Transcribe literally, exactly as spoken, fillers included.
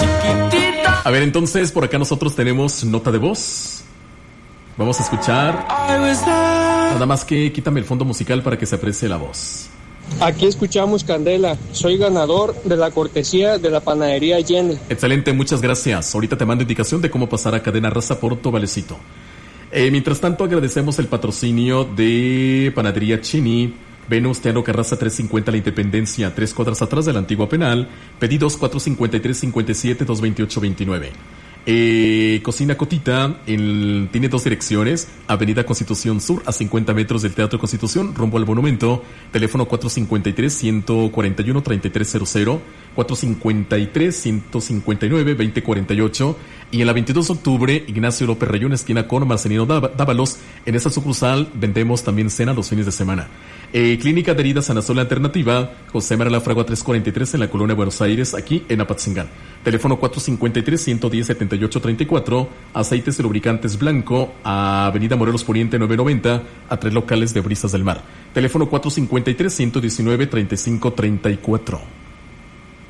A ver, entonces, por acá nosotros tenemos nota de voz. Vamos a escuchar. Nada más que quítame el fondo musical para que se aprecie la voz. Aquí escuchamos Candela. Soy ganador de la cortesía de la panadería Jenny. Excelente, muchas gracias. Ahorita te mando indicación de cómo pasar a Cadena Raza por tu valecito. Eh, mientras tanto, agradecemos el patrocinio de Panadería Chini, Venustiano Carranza trescientos cincuenta La Independencia, tres cuadras atrás de la antigua penal. Pedidos cuatro cinco tres cinco siete dos dos ocho dos nueve. Eh, Cocina Cotita el, tiene dos direcciones: Avenida Constitución Sur, a cincuenta metros del Teatro Constitución, rumbo al monumento. Teléfono cuatro cinco tres, uno cuatro uno, tres tres cero cero, cuatro cinco tres, uno cinco nueve, dos cero cuatro ocho. Y en la veintidós de octubre, Ignacio López Rayón, esquina con Marcelino Dávalos. En esa sucursal vendemos también cena los fines de semana. Eh, Clínica de Heridas Sanazol Alternativa, José María Fragua trescientos cuarenta y tres en la Colonia Buenos Aires, aquí en Apatzingán. Teléfono cuatro cinco tres, uno uno cero, siete ocho tres cuatro. Aceites y lubricantes Blanco, a Avenida Morelos Poniente nueve noventa, a tres locales de Brisas del Mar. Teléfono cuatro cinco tres, uno uno nueve, tres cinco tres cuatro.